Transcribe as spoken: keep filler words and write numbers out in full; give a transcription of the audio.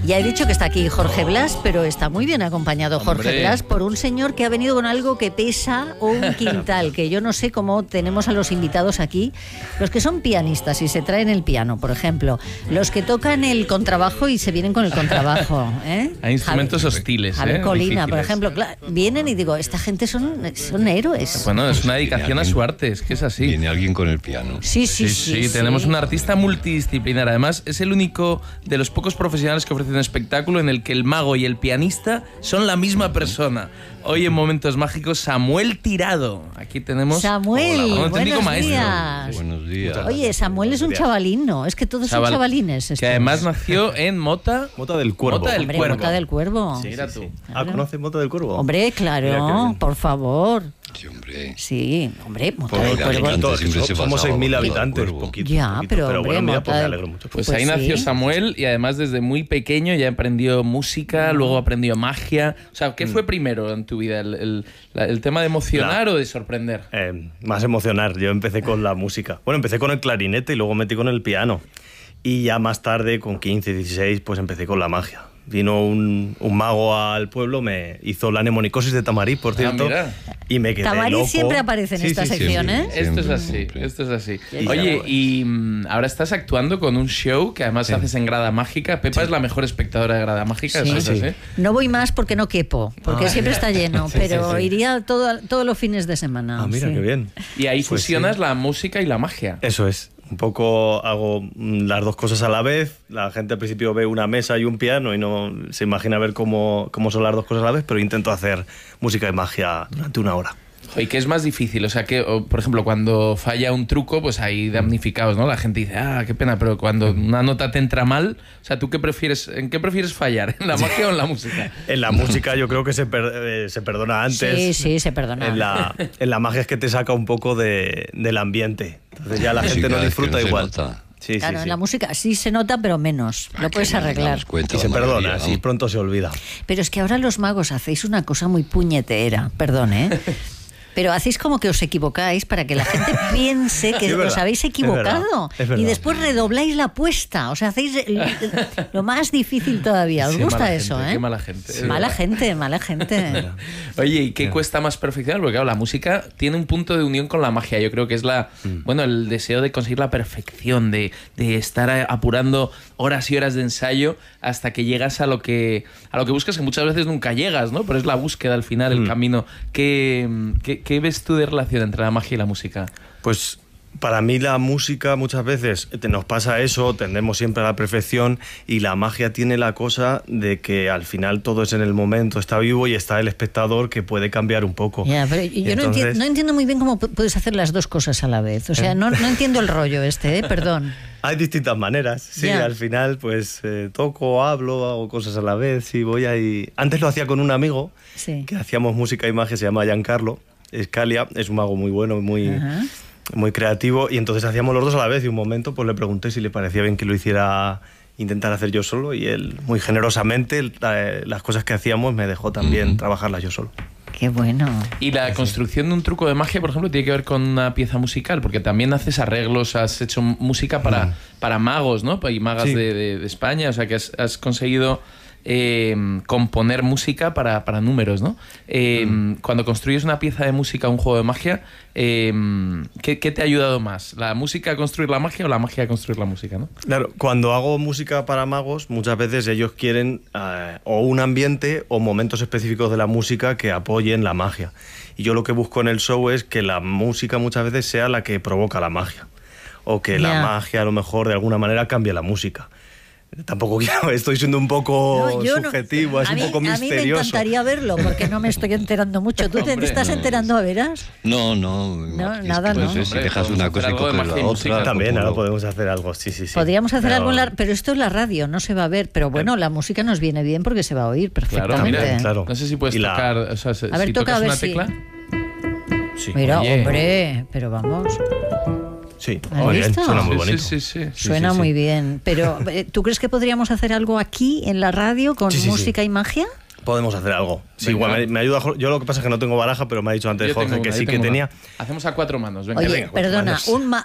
Ya he dicho que está aquí Jorge Blas, pero está muy bien acompañado Jorge Hombre. Blas por un señor que ha venido con algo que pesa un quintal, que yo no sé cómo tenemos a los invitados aquí, los que son pianistas y se traen el piano, por ejemplo, los que tocan el contrabajo y se vienen con el contrabajo, ¿eh? Hay instrumentos Javi- hostiles, Javier ¿eh? Colina, por Difíciles. ejemplo, claro, vienen y digo, esta gente son, son héroes. Bueno, es una Viene dedicación a alguien- su arte, es que es así. Viene alguien con el piano. Sí, sí, Sí, sí. sí, tenemos un artista multidisciplinar. Además, es el único de los pocos profesionales que ofrece un espectáculo en el que el mago y el pianista son la misma persona. Hoy en Momentos Mágicos, Samuel Tirado. Aquí tenemos... Samuel, Hola, un auténtico buenos maestro. días. Buenos días. Oye, Samuel es un chavalín, ¿no? Es que todos Chaval- son chavalines. Que estos. además nació en Mota... Mota del Cuervo. Mota del Hombre, Cuervo. Mota del Cuervo. Sí, Mira sí, tú. sí. Claro. Ah, ¿conoces Mota del Cuervo? Hombre, Mira qué claro, bien. por favor. Sí, hombre. Sí, hombre, Mota Por del el Cuervo. alimento. siempre se Somos pasaba seis mil por el habitantes, Cuervo. poquito, Ya, poquito, pero, pero hombre, bueno, mira, Mota pues me del- alegro mucho. Pues, Pues ahí nació sí. Samuel y además desde muy pequeño ya aprendió música, luego aprendió magia. O sea, ¿qué fue primero en tu vida? ¿El, el- la- el tema de emocionar o de sorprender? Eh, más emocionar. Yo empecé con la música. Bueno, empecé con el clarinete y luego metí con el piano. Y ya más tarde, con quince, dieciséis, pues empecé con la magia. Vino un, un mago al pueblo, me hizo la nemonicosis de Tamariz, por Ah, cierto, mira. y me quedé Tamariz loco. siempre aparece en Sí, esta sí, sí, sección, sí. ¿eh? Esto es Siempre, así, siempre. esto es así. Ya, Oye, ya. y mm, ahora estás actuando con un show que además haces en Grada Mágica. Pepa es la mejor espectadora de Grada Mágica, Sí. ¿eso es Sí. así? No voy más porque no quepo, porque Ah. siempre está lleno, Sí, pero sí, sí. iría todo, todos los fines de semana. Ah, mira, sí. qué bien. Y ahí Pues fusionas sí. la música y la magia. Eso es. Un poco hago mm, las dos cosas a la vez. La gente al principio ve una mesa y un piano y no se imagina ver cómo, cómo son las dos cosas a la vez, pero intento hacer música y magia durante una hora. ¿Y qué es más difícil? O sea, que, o, por ejemplo, cuando falla un truco, pues hay damnificados, ¿no? La gente dice, ah, qué pena, pero cuando una nota te entra mal, o sea, ¿tú qué prefieres, en qué prefieres fallar? ¿En la magia o en la música? En la música yo creo que se, per- eh, se perdona antes. Sí, sí, se perdona. En la, en la magia es que te saca un poco de, del ambiente. Entonces ya la Sí, gente no cada vez que disfruta no se igual. nota. Sí, Claro, sí, en sí. la música sí se nota, pero menos. Lo puedes Que nos arreglar. damos cuenta Y se la perdona, mayoría, así ¿no? pronto se olvida. Pero es que ahora los magos hacéis una cosa muy puñetera, perdón, ¿eh? Pero hacéis como que os equivocáis para que la gente piense que Es verdad, os habéis es equivocado. verdad, es verdad. Y después redobláis la apuesta. O sea, hacéis el- el- lo más difícil todavía. ¿Os Qué gusta mala eso, gente, eh? Qué mala gente. es Mala verdad. gente, mala gente. Oye, ¿y qué cuesta más perfeccionar? Porque claro, la música tiene un punto de unión con la magia. Yo creo que es la, bueno, el deseo de conseguir la perfección, de, de estar a- apurando horas y horas de ensayo hasta que llegas a lo que a lo que buscas, que muchas veces nunca llegas, ¿no? Pero es la búsqueda al final, el camino. ¿Qué, qué, qué ves tú de relación entre la magia y la música? Pues para mí la música muchas veces te nos pasa eso, tendemos siempre a la perfección y la magia tiene la cosa de que al final todo es en el momento, está vivo y está el espectador que puede cambiar un poco. Ya, pero yo no, Entonces- entiendo, no entiendo muy bien cómo pu- puedes hacer las dos cosas a la vez. O sea, no, no entiendo el rollo este, ¿eh? Perdón. Hay distintas maneras, sí, Ya. al final pues eh, toco, hablo, hago cosas a la vez, sí, voy ahí... Antes lo hacía con un amigo, Sí. que hacíamos música y magia, se llama Giancarlo Scalia, es un mago muy bueno, muy, Ajá. muy creativo, y entonces hacíamos los dos a la vez y un momento pues le pregunté si le parecía bien que lo hiciera, intentar hacer yo solo, y él muy generosamente la- las cosas que hacíamos me dejó también trabajarlas yo solo. Qué bueno. Y la construcción de un truco de magia, por ejemplo, tiene que ver con una pieza musical, porque también haces arreglos, has hecho música para, para magos, ¿no? Y magas Sí. de, de- de España, o sea que has, has conseguido eh, componer música para, para números, ¿no? Eh, Cuando construyes una pieza de música o un juego de magia, eh, ¿qué, qué te ha ayudado más? ¿La música a construir la magia o la magia a construir la música, no? Claro, cuando hago música para magos, muchas veces ellos quieren eh, o un ambiente o momentos específicos de la música que apoyen la magia. Y yo lo que busco en el show es que la música muchas veces sea la que provoca la magia. O que la Ya. magia a lo mejor de alguna manera cambie la música. Tampoco quiero, estoy siendo un poco No, yo no- subjetivo, es a un mí- poco A mí me misterioso. encantaría verlo porque no me estoy enterando mucho. ¿Tú te Hombre, estás no, enterando a veras? No, no. No, es nada, que no. sé, si Hombre, dejas podemos una hacer cosa y algo de coges magia y la música. otra. También, como ahora lo- podemos hacer algo, sí, sí, sí. Podríamos hacer Pero- algo en la... Pero esto es la radio, no se va a ver. Pero bueno, la música nos viene bien porque se va a oír Claro, perfectamente. mira, claro. no sé si puedes Y la- tocar, o sea, A ver, si toca tocas a ver una si- tecla. Sí, Mira, Oye. hombre, pero vamos, sí. ¿Has Muy bien, visto? suena muy Sí, bonito. sí, sí, sí. suena sí, sí. muy bien. Pero, eh, ¿tú crees que podríamos hacer algo aquí en la radio con Sí, sí, sí. música y magia? Podemos hacer algo. Sí, Venga. igual me, me ayuda Jorge. Yo lo que pasa es que no tengo baraja, pero me ha dicho antes Yo Jorge tengo que una, sí yo que tengo tenía. una. Hacemos a cuatro manos. Venga, Oye, venga, cuatro perdona, manos. un, ma-